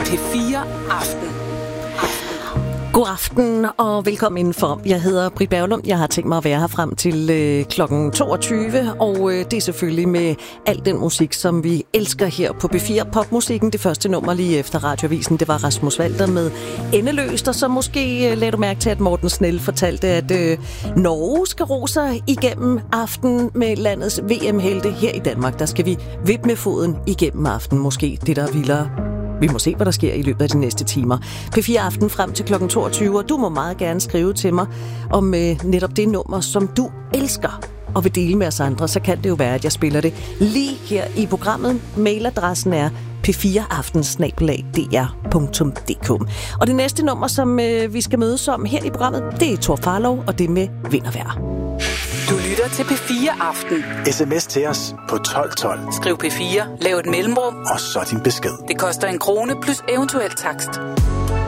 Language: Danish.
P4 Aften. God aften og velkommen indenfor. Jeg hedder Britt Berglund. Jeg har tænkt mig at være her frem til klokken 22, og det er selvfølgelig med al den musik, som vi elsker her på B4. Popmusikken, det første nummer lige efter radioavisen, det var Rasmus Walter med Endeløst, og så måske lagde du mærke til, at Morten Snell fortalte, at Norge skal ro sig igennem aften med landets VM-helte. Her i Danmark, der skal vi vippe med foden igennem aften, måske det, der er vildere. Vi må se, hvad der sker i løbet af de næste timer. P4 Aften frem til klokken 22, og du må meget gerne skrive til mig om netop det nummer, som du elsker og vil dele med os andre. Så kan det jo være, at jeg spiller det lige her i programmet. Mailadressen er p4aften@dr.dk. Og det næste nummer, som vi skal mødes om her i programmet, det er Thor Farlov, og det er med Vind og Vejr. Du lytter til P4 Aften. SMS til os på 1212. Skriv P4, lav et mellemrum, og så din besked. Det koster 1 krone plus eventuel takst.